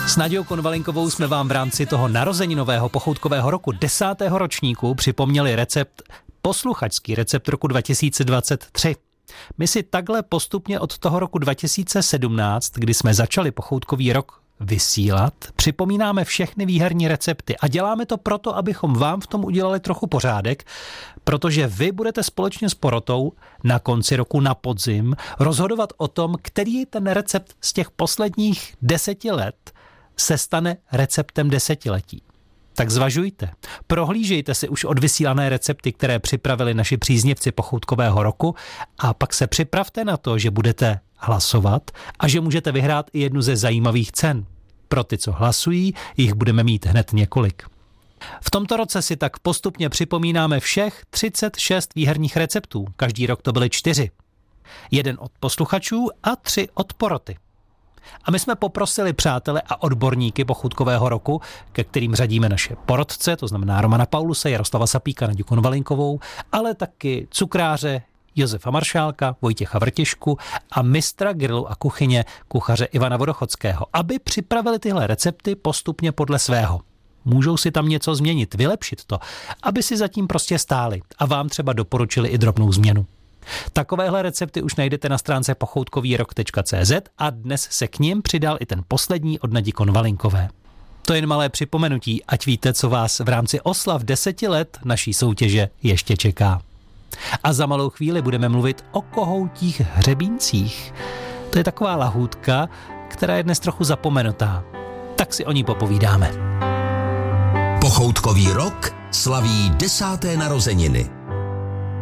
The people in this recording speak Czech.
S Naďou Konvalinkovou jsme vám v rámci toho narozeninového pochoutkového roku 10. ročníku připomněli posluchačský recept roku 2023. My si takhle postupně od toho roku 2017, kdy jsme začali pochoutkový rok vysílat, připomínáme všechny výherní recepty a děláme to proto, abychom vám v tom udělali trochu pořádek, protože vy budete společně s porotou na konci roku na podzim rozhodovat o tom, který ten recept z těch posledních 10 let se stane receptem desetiletí. Tak zvažujte. Prohlížejte si už odvysílané recepty, které připravili naši příznivci pochoutkového roku a pak se připravte na to, že budete hlasovat a že můžete vyhrát i jednu ze zajímavých cen. Pro ty, co hlasují, jich budeme mít hned několik. V tomto roce si tak postupně připomínáme všech 36 výherních receptů. Každý rok to byly 4. 1 od posluchačů a 3 od poroty. A my jsme poprosili přátele a odborníky pochoutkového roku, ke kterým řadíme naše porotce, to znamená Romana Pauluse, Jaroslava Sapíka, Naďu Konvalinkovou, ale taky cukráře Josefa Maršálka, Vojtěcha Vrtěšku a mistra grilu a kuchyně, kuchaře Ivana Vodochodského, aby připravili tyhle recepty postupně podle svého. Můžou si tam něco změnit, vylepšit to, aby si zatím prostě stáli a vám třeba doporučili i drobnou změnu. Takovéhle recepty už najdete na stránce pochoutkovýrok.cz a dnes se k nim přidal i ten poslední od Nadi Konvalinkové. To je jen malé připomenutí, ať víte, co vás v rámci oslav 10 let naší soutěže ještě čeká. A za malou chvíli budeme mluvit o kohoutích hřebíncích. To je taková lahůdka, která je dnes trochu zapomenutá. Tak si o ní popovídáme. Pochoutkový rok slaví 10. narozeniny.